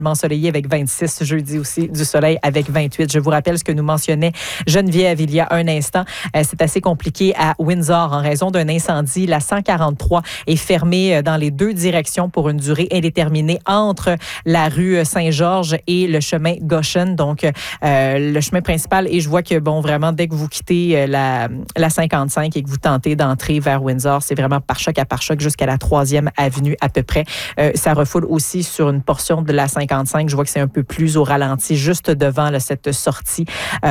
ensoleillé avec 26, jeudi aussi du soleil avec 28. Je vous rappelle ce que nous mentionnait Geneviève il y a un instant. C'est assez compliqué à Windsor en raison d'un incendie. La 143 est fermée dans les deux directions pour une durée indéterminée entre la rue Saint-Georges et le chemin Goshen, donc le chemin principal. Et je vois que, bon, vraiment, dès que vous quittez la 55 et que vous tentez d'entrer vers Windsor, c'est vraiment par choc à par choc jusqu'à la 3e avenue à peu près. Ça refoule aussi sur une portion de la 55. Je vois que c'est un peu plus au ralenti, juste devant là, cette sortie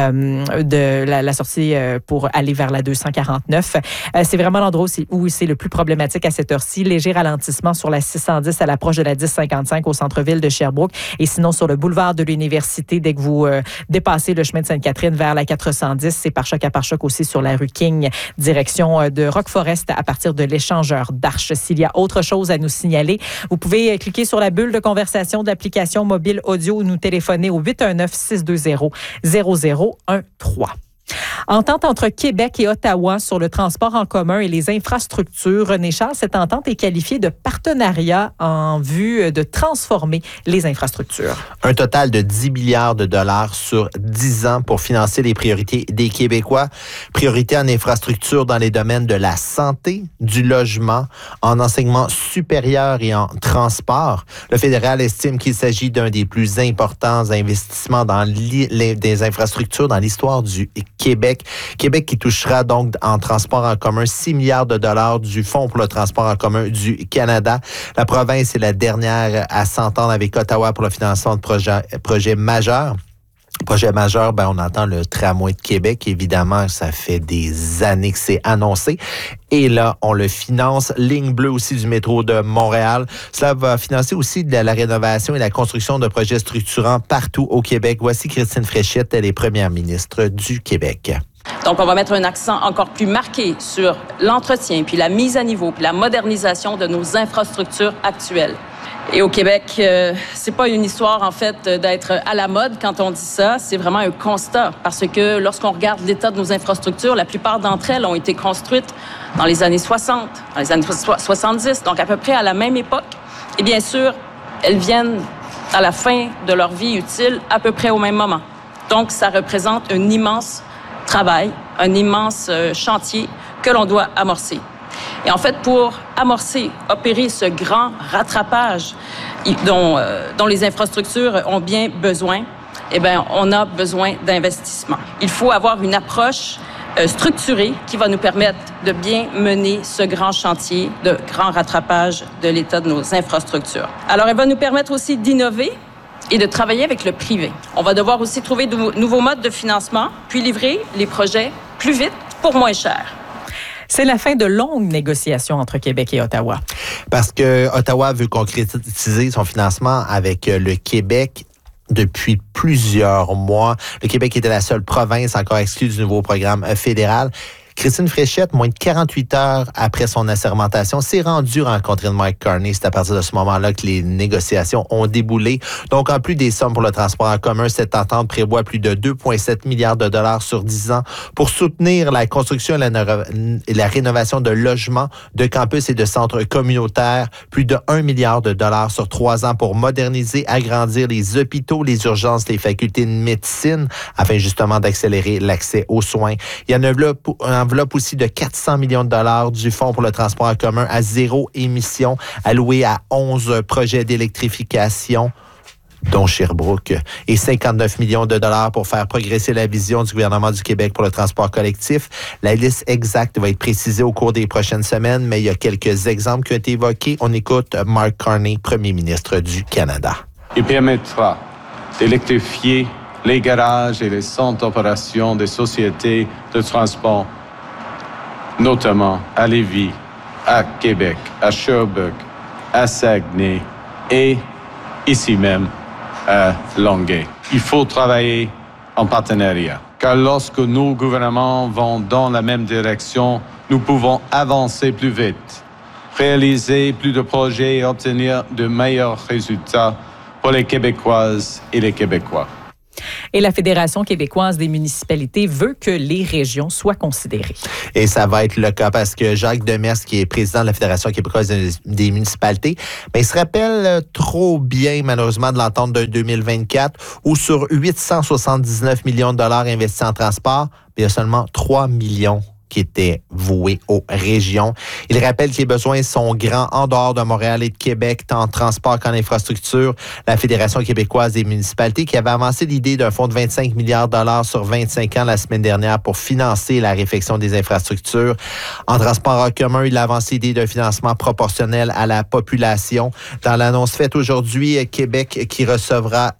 de la sortie pour aller vers la 249. C'est vraiment l'endroit où c'est le plus problématique à cette heure-ci. Léger ralentissement sur la 610 à l'approche de la 1055 au centre-ville de Sherbrooke. Et sinon, sur le boulevard de l'Université, dès que vous dépassez le chemin de Sainte-Catherine vers la 410, c'est par choc à par choc aussi sur la rue King, direction de Rock Forest à partir de l'échangeur d'Arche. S'il y a autre chose à nous signaler, vous pouvez cliquer sur la bulle de conversation de l'application mobile audio ou nous téléphoner au 819-620-0013. Entente entre Québec et Ottawa sur le transport en commun et les infrastructures. René Charles, cette entente est qualifiée de partenariat en vue de transformer les infrastructures. Un total de 10 milliards de dollars sur 10 ans pour financer les priorités des Québécois. Priorité en infrastructures dans les domaines de la santé, du logement, en enseignement supérieur et en transport. Le fédéral estime qu'il s'agit d'un des plus importants investissements dans des infrastructures dans l'histoire du Québec. Québec qui touchera donc en transport en commun 6 milliards de dollars du Fonds pour le transport en commun du Canada. La province est la dernière à s'entendre avec Ottawa pour le financement de projets majeurs. Projet majeur, on entend le tramway de Québec. Évidemment, ça fait des années que c'est annoncé. Et là, on le finance. Ligne bleue aussi du métro de Montréal. Cela va financer aussi de la rénovation et la construction de projets structurants partout au Québec. Voici Christine Fréchette, elle est première ministre du Québec. Donc, on va mettre un accent encore plus marqué sur l'entretien, puis la mise à niveau, puis la modernisation de nos infrastructures actuelles. Et au Québec, c'est pas une histoire, en fait, d'être à la mode quand on dit ça. C'est vraiment un constat. Parce que lorsqu'on regarde l'état de nos infrastructures, la plupart d'entre elles ont été construites dans les années 60, dans les années 70, donc à peu près à la même époque. Et bien sûr, elles viennent à la fin de leur vie utile à peu près au même moment. Donc, ça représente un immense travail, un immense chantier que l'on doit amorcer. Et en fait, pour opérer ce grand rattrapage dont les infrastructures ont bien besoin, on a besoin d'investissement. Il faut avoir une approche structurée qui va nous permettre de bien mener ce grand chantier de grand rattrapage de l'état de nos infrastructures. Alors, elle va nous permettre aussi d'innover et de travailler avec le privé. On va devoir aussi trouver de nouveaux modes de financement, puis livrer les projets plus vite pour moins cher. C'est la fin de longues négociations entre Québec et Ottawa. Parce que Ottawa veut concrétiser son financement avec le Québec depuis plusieurs mois. Le Québec était la seule province encore exclue du nouveau programme fédéral. Christine Fréchette, moins de 48 heures après son assermentation, s'est rendue rencontrer Mike Carney. C'est à partir de ce moment-là que les négociations ont déboulé. Donc, en plus des sommes pour le transport en commun, cette entente prévoit plus de 2,7 milliards de dollars sur 10 ans pour soutenir la construction et la rénovation de logements, de campus et de centres communautaires. Plus de 1 milliard de dollars sur 3 ans pour moderniser, agrandir les hôpitaux, les urgences, les facultés de médecine, afin justement d'accélérer l'accès aux soins. Il y en a une enveloppe aussi de 400 millions de dollars du Fonds pour le transport en commun à zéro émission, alloué à 11 projets d'électrification, dont Sherbrooke, et 59 millions de dollars pour faire progresser la vision du gouvernement du Québec pour le transport collectif. La liste exacte va être précisée au cours des prochaines semaines, mais il y a quelques exemples qui ont été évoqués. On écoute Mark Carney, premier ministre du Canada. Il permettra d'électrifier les garages et les centres d'opération des sociétés de transport, notamment à Lévis, à Québec, à Sherbrooke, à Saguenay et ici même à Longueuil. Il faut travailler en partenariat, car lorsque nos gouvernements vont dans la même direction, nous pouvons avancer plus vite, réaliser plus de projets et obtenir de meilleurs résultats pour les Québécoises et les Québécois. Et la Fédération québécoise des municipalités veut que les régions soient considérées. Et ça va être le cas parce que Jacques Demers, qui est président de la Fédération québécoise des municipalités, il se rappelle trop bien, malheureusement, de l'entente de 2024 où sur 879 millions de dollars investis en transport, il y a seulement 3 millions qui étaient voués aux régions. Il rappelle que les besoins sont grands en dehors de Montréal et de Québec, tant en transport qu'en infrastructure. La Fédération québécoise des municipalités qui avait avancé l'idée d'un fonds de 25 milliards de dollars sur 25 ans la semaine dernière pour financer la réfection des infrastructures. En transport en commun, il a avancé l'idée d'un financement proportionnel à la population. Dans l'annonce faite aujourd'hui, Québec qui recevra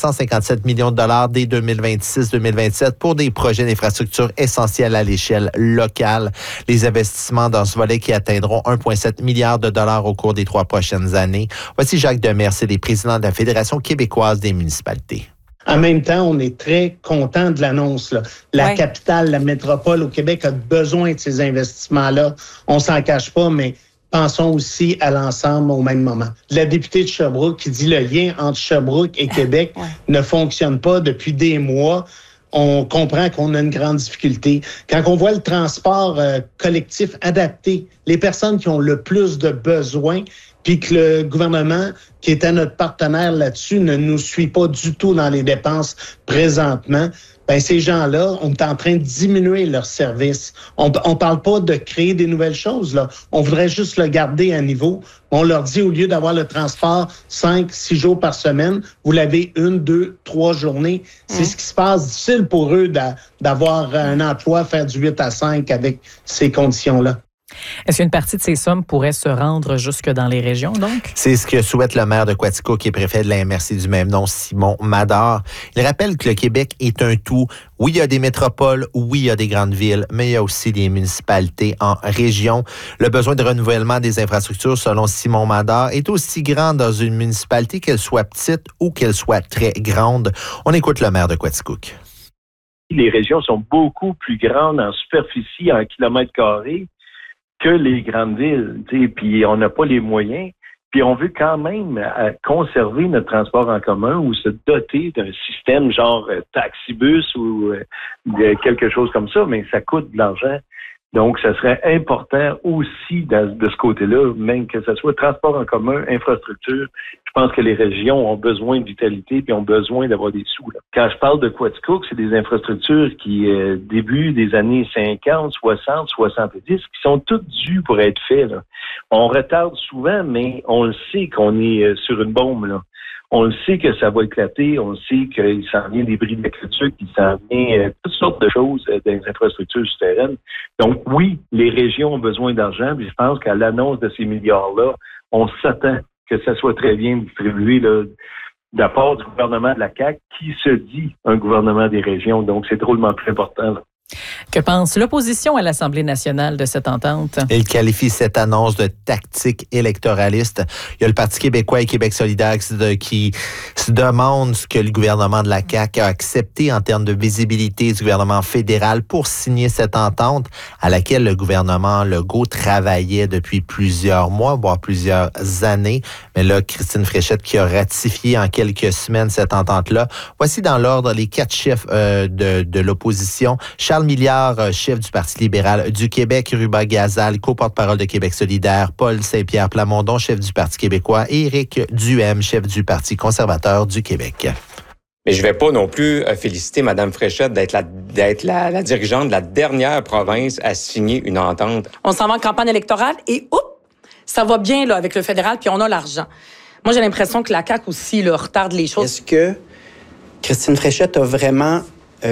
557 millions de dollars dès 2026-2027 pour des projets d'infrastructures essentiels à l'échelle locale. Les investissements dans ce volet qui atteindront 1,7 milliard de dollars au cours des 3 prochaines années. Voici Jacques Demers, c'est le président de la Fédération québécoise des municipalités. En même temps, on est très content de l'annonce. La capitale, la métropole au Québec a besoin de ces investissements-là. On s'en cache pas, mais pensons aussi à l'ensemble au même moment. La députée de Sherbrooke qui dit le lien entre Sherbrooke et Québec ne fonctionne pas depuis des mois. On comprend qu'on a une grande difficulté. Quand on voit le transport collectif adapté, les personnes qui ont le plus de besoins, puis que le gouvernement, qui était notre partenaire là-dessus, ne nous suit pas du tout dans les dépenses présentement, ces gens-là, on est en train de diminuer leurs services. On parle pas de créer des nouvelles choses, là. On voudrait juste le garder à niveau. On leur dit, au lieu d'avoir le transport 5-6 jours par semaine, vous l'avez 1, 2, 3 journées. C'est ce qui se passe. Difficile pour eux d'avoir un emploi, faire du 8 à 5 avec ces conditions-là. Est-ce qu'une partie de ces sommes pourrait se rendre jusque dans les régions, donc? C'est ce que souhaite le maire de Quatico, qui est préfet de la MRC du même nom, Simon Mador. Il rappelle que le Québec est un tout. Oui, il y a des métropoles, oui, il y a des grandes villes, mais il y a aussi des municipalités en région. Le besoin de renouvellement des infrastructures, selon Simon Mador, est aussi grand dans une municipalité, qu'elle soit petite ou qu'elle soit très grande. On écoute le maire de Quaticook. Les régions sont beaucoup plus grandes en superficie, en kilomètres carrés, que les grandes villes, puis on n'a pas les moyens, puis on veut quand même conserver notre transport en commun ou se doter d'un système genre taxibus ou quelque chose comme ça, mais ça coûte de l'argent. Donc, ça serait important aussi de ce côté-là, même que ce soit transport en commun, infrastructure. Je pense que les régions ont besoin de vitalité puis ont besoin d'avoir des sous. Là. Quand je parle de Quaticook, c'est des infrastructures qui, début des années 50, 60, 70, qui sont toutes dues pour être faites. Là. On retarde souvent, mais on le sait qu'on est sur une bombe, là. On le sait que ça va éclater, on le sait qu'il s'en vient des bris d'agriculture, qu'il s'en vient toutes sortes de choses dans les infrastructures souterraines. Donc oui, les régions ont besoin d'argent, puis je pense qu'à l'annonce de ces milliards-là, on s'attend que ça soit très bien distribué là, de la part du gouvernement de la CAQ, qui se dit un gouvernement des régions. Donc c'est drôlement plus important, là. Que pense l'opposition à l'Assemblée nationale de cette entente? Il qualifie cette annonce de tactique électoraliste. Il y a le Parti québécois et Québec solidaire qui se demandent ce que le gouvernement de la CAQ a accepté en termes de visibilité du gouvernement fédéral pour signer cette entente à laquelle le gouvernement Legault travaillait depuis plusieurs mois, voire plusieurs années. Mais là, Christine Fréchette qui a ratifié en quelques semaines cette entente-là. Voici dans l'ordre les 4 chefs de l'opposition. Charles Milliard, chef du Parti libéral du Québec, Ruba Gazal, co-porte-parole de Québec solidaire, Paul Saint-Pierre Plamondon, chef du Parti québécois, et Éric Duhem, chef du Parti conservateur du Québec. Mais je vais pas non plus féliciter Mme Fréchette d'être la dirigeante de la dernière province à signer une entente. On s'en va en campagne électorale et ça va bien là avec le fédéral puis on a l'argent. Moi, j'ai l'impression que la CAQ aussi là, retarde les choses. Est-ce que Christine Fréchette a vraiment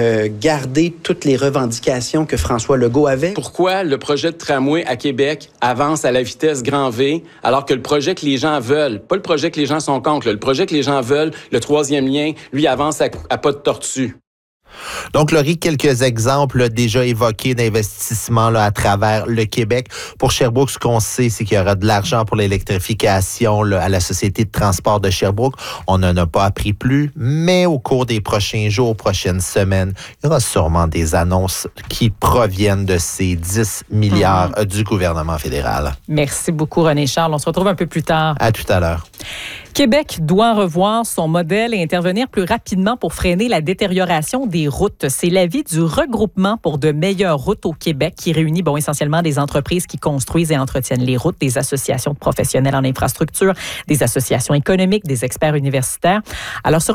garder toutes les revendications que François Legault avait? Pourquoi le projet de tramway à Québec avance à la vitesse grand V alors que le projet que les gens veulent, pas le projet que les gens sont contre, le projet que les gens veulent, le 3e lien, lui avance à pas de tortue? Donc, Laurie, quelques exemples là, déjà évoqués d'investissements là, à travers le Québec. Pour Sherbrooke, ce qu'on sait, c'est qu'il y aura de l'argent pour l'électrification là, à la Société de transport de Sherbrooke. On n'en a pas appris plus, mais au cours des prochains jours, prochaines semaines, il y aura sûrement des annonces qui proviennent de ces 10 milliards du gouvernement fédéral. Merci beaucoup, René Charles. On se retrouve un peu plus tard. À tout à l'heure. Québec doit revoir son modèle et intervenir plus rapidement pour freiner la détérioration des routes. C'est l'avis du regroupement pour de meilleures routes au Québec qui réunit essentiellement des entreprises qui construisent et entretiennent les routes, des associations de professionnels en infrastructure, des associations économiques, des experts universitaires. Alors,